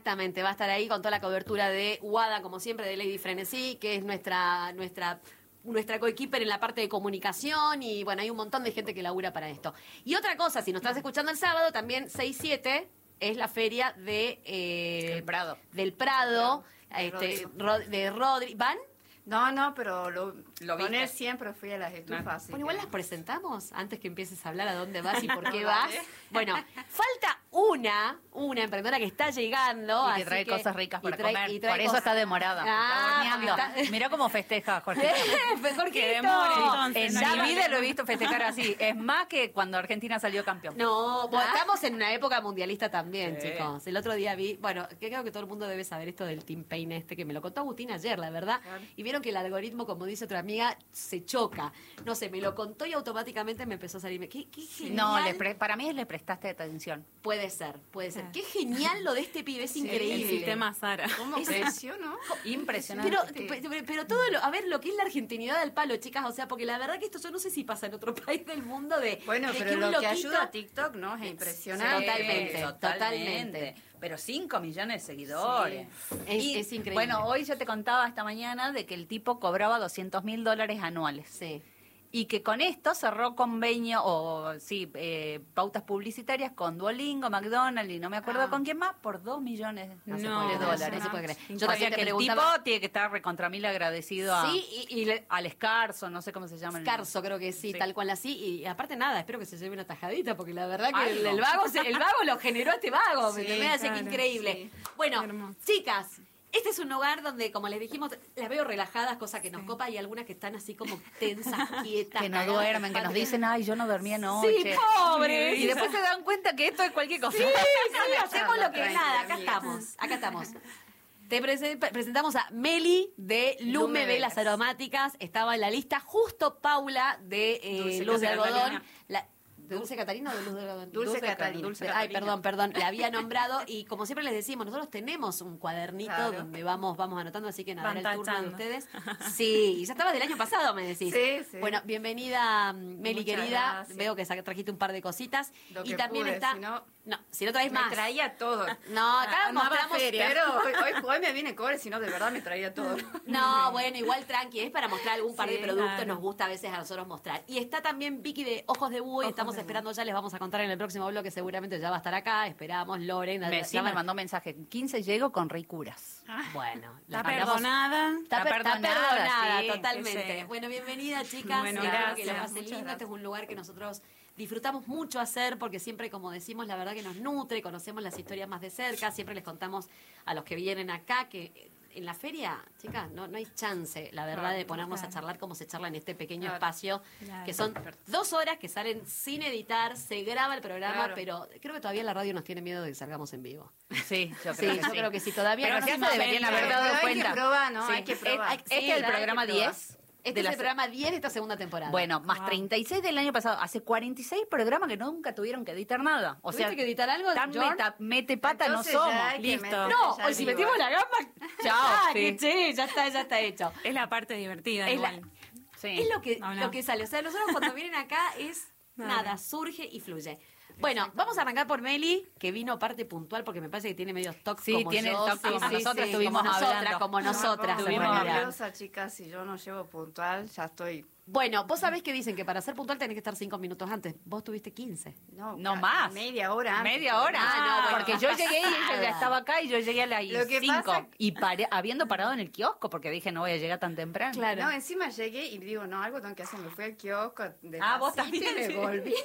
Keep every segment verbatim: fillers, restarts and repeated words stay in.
Exactamente, va a estar ahí con toda la cobertura de WADA, como siempre, de Lady Frenesí, que es nuestra nuestra nuestra coequiper en la parte de comunicación, y bueno, hay un montón de gente que labura para esto. Y otra cosa, si nos estás escuchando el sábado, también seis siete es la feria de eh, El Prado. del Prado, De este, Rodrigo. Ro- de Rodri. ¿Van? No, no, pero lo, Lo con viste. él siempre fui a las estufas. así Bueno, igual que- las presentamos antes que empieces a hablar a dónde vas y por qué Dale. vas. Bueno, falta una, una emprendedora que está llegando. Y así que trae cosas ricas y para trae- comer. y trae Por eso cosas- está demorada. Ah, está horneando. porque está- Mirá cómo festeja, Jorge. Jorgito. Que demore, entonces, En no mi hay vida problema. lo he visto festejar así. Es más que cuando Argentina salió campeón. No, bueno, estamos en una época mundialista también, Sí. chicos. El otro día vi, bueno, que creo que todo el mundo debe saber esto del Team Pain este, que me lo contó Agustín ayer, la verdad. Y vieron que el algoritmo, como dice otra amiga, se choca. No sé, me lo contó y automáticamente me empezó a salir. ¿Qué, qué genial? No, le pre- para mí le prestaste atención. Puede ser, puede ser. Ah. Qué genial lo de este pibe, es El increíble. sistema Sara. ¿Cómo creció, no? Impresionante. Pero, pero, pero todo lo, a ver, lo que es la argentinidad al palo, chicas, o sea, porque la verdad que esto yo no sé si pasa en otro país del mundo de. Bueno, de pero que un lo que loquito- ayuda a TikTok, ¿no? Es impresionante. Totalmente, totalmente. Pero cinco millones de seguidores. Es- Y, es increíble. Bueno, hoy yo te contaba esta mañana de que el tipo cobraba doscientos mil dólares anuales. Sí. Y que con esto cerró convenio, o sí, eh, pautas publicitarias con Duolingo, McDonald's y no me acuerdo Ah. con quién más, por dos millones No, de se No, puede creer, dólares. no se puede creer. Yo Yo también decía te que el preguntaba. tipo tiene que estar recontra mil agradecido a, Sí, y, y le- al Escarzo, no sé cómo se llama. el- Carso, creo que sí, Sí. tal cual así. Y aparte nada, espero que se lleve una tajadita, porque la verdad que Ay, el, no. el vago se- el vago lo generó este vago, ¿me Sí, entendés? Así que claro, increíble. sí. Bueno, Hermoso. chicas, este es un lugar donde, como les dijimos, las veo relajadas, cosa que nos copa, y algunas que están así como tensas, quietas. Que no cagadas, duermen, que nos padre. dicen, ay, yo no dormí anoche. Sí, pobres. Y después se dan cuenta que esto es cualquier cosa. Sí, sí, hacemos lo que Tranquila, nada, acá amiga. estamos, acá estamos. Te prese- presentamos a Meli de Lume Lume Velas Velas. Aromáticas. Estaba en la lista justo Paula de eh, Dulce Luz de Catalina. Algodón. La- ¿De Dulce Catalina o de Luz de Algodón? Dulce Catalina. Dulce- Ay, perdón, perdón. La había nombrado y como siempre les decimos, nosotros tenemos un cuadernito Claro. donde vamos vamos anotando, así que nada, Van era el turno de tachando. ustedes. Sí, y ya estabas del año pasado, me decís. Sí, sí. Bueno, bienvenida, mm, Meli, Muchas querida. gracias. Veo que sa- trajiste un par de cositas. Lo y que también pude, está... si no- No, si no traes Me más. traía todo. No, acá Amaba mostramos... feria. Pero hoy, hoy, hoy me viene cobre, si no, de verdad me traía todo. No, bueno, igual tranqui, es para mostrar algún par Sí, de productos, claro. nos gusta a veces a nosotros mostrar. Y está también Vicky de Ojos de Búho, y Ojos estamos de esperando ya, les vamos a contar en el próximo bloque, seguramente ya va a estar acá, esperamos, Loren. Me, ya sí, me van- mandó mensaje. quince llego con ricuras. Bueno, Está la mandamos- perdonada. Está, per- Está está perdonada, perdonada, sí, totalmente. que se- Bueno, bienvenida, chicas. Bueno, Espero gracias, que la pasen muchas lindo. Este es un lugar que nosotros disfrutamos mucho hacer porque siempre, como decimos, la verdad que nos nutre, conocemos las historias más de cerca, siempre les contamos a los que vienen acá que en la feria, chicas, no, no hay chance, la verdad, Claro, de ponernos claro. a charlar como se charla en este pequeño Claro. espacio, Claro. que son dos horas que salen sin editar, se graba el programa, Claro. pero creo que todavía la radio nos tiene miedo de que salgamos en vivo. Sí, yo Sí, creo que yo sí. creo que sí, todavía Pero no ya nos se deberían inventen. haber dado Pero hay cuenta. que probar, ¿no? Sí. Hay que probar. Eh, Este sí, es el hay que programa probar. diez. Este de es la el programa diez de esta segunda temporada. Bueno, más Wow. treinta y seis del año pasado. Hace cuarenta y seis programas que nunca tuvieron que editar nada. O ¿Tuviste sea, que editar algo, tan Jorn? meta- mete pata Entonces no ya somos. hay que listo. meter No, ya o si vivo. metimos la gamba, Chao, ah, sí. que sí, ya está, ya está hecho. Es la parte divertida Es, la- igual. Sí. es lo que No, no. lo que sale. O sea, nosotros cuando vienen acá es Nada. nada, surge y fluye. Bueno, vamos a arrancar por Meli, que vino parte puntual porque me parece que tiene medio stock Sí, como tiene yo. stock como nosotras estuvimos como nosotras, hablando. como No, nosotras, me en pongo Estuvimos realidad. nerviosa, chicas, si yo no llevo puntual, ya estoy... Bueno, vos sabés que dicen que para ser puntual tenés que estar cinco minutos antes. Vos tuviste quince. No, No ca- más. Media hora antes. Media hora. Ah, no, bueno. porque yo llegué y ella ya estaba acá y yo llegué a las Lo que cinco. pasa- Y paré, habiendo parado en el kiosco porque dije no voy a llegar tan temprano. Claro. No, encima llegué y digo, no, algo tengo que hacer. Me fui al kiosco. Ah, vos despacito, también, y me sí. volví.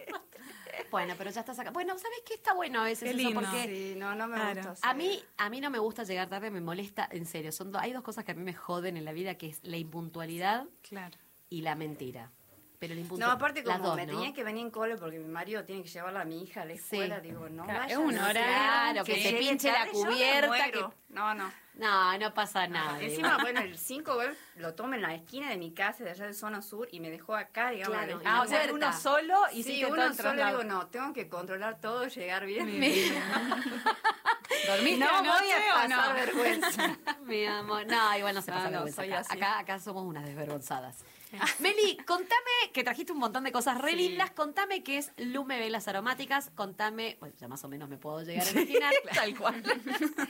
Bueno, pero ya estás acá. Bueno, ¿sabés qué está bueno a veces Qué eso? lindo. Porque Sí, no, no me Claro. gusta. A hacer. mí, a mí no me gusta llegar tarde, me molesta, en serio. Son do- hay dos cosas que a mí me joden en la vida, que es la impuntualidad Claro. y la mentira. Pero la No, impuntualidad... aparte las como dos, me ¿no? tenía que venir en cole porque mi marido tiene que llevarla a mi hija a la escuela, Sí. digo, no Claro, vaya, es un no horario. Claro, que se llegue pinche la tarde, yo me cubierta, muero. No, no. No, no pasa nada. Encima, bueno, el cinco lo tomo en la esquina de mi casa, de allá de zona sur, y me dejó acá, digamos. Claro, me y dejó- Ah, o sea, puerta. uno solo y sí, sí, todo uno el solo, traslado. digo, no, tengo que controlar todo, llegar bien. ¿Dormiste No anoche voy a o pasar no? vergüenza. Mi amor. No, igual no se No, pasa no, vergüenza soy acá. así. acá. Acá somos unas desvergonzadas. Meli, contame, que trajiste un montón de cosas re Sí. lindas, contame qué es Lume Velas Aromáticas, contame, bueno, ya más o menos me puedo llegar a imaginar. Tal cual.